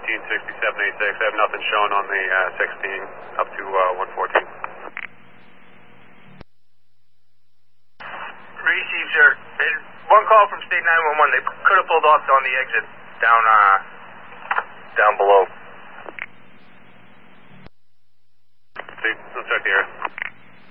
186786. I have nothing shown on the 16 up to 114. Received, sir. One call from State 911. They could have pulled off on the exit down